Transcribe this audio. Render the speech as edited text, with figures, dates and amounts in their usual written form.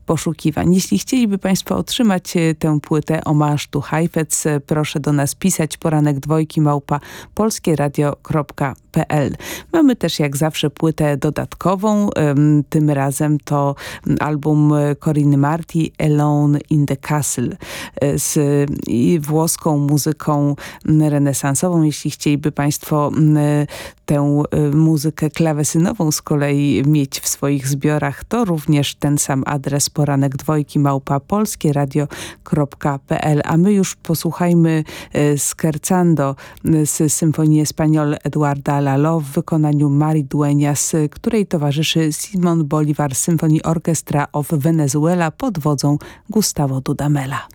poszukiwań. Jeśli chcieliby Państwo otrzymać tę płytę Homage to Heifetz, proszę do nas pisać poranek2@polskieradio.pl. Mamy też jak zawsze płytę dodatkową. Tym razem to album Corinne Marti Alone in the Castle z włoską muzyką renesansową. Jeśli chcieliby Państwo tę muzykę klawesynową z kolei mieć w swoich zbiorach, to również ten sam adres poranek2@polskieradio.pl. A my już posłuchajmy Scherzando z Symfonii Espagnol Eduarda Lalo w wykonaniu Marii Dueñas, której towarzyszy Simon Bolivar Symphony Orchestra of Venezuela pod wodzą Gustavo Dudamela.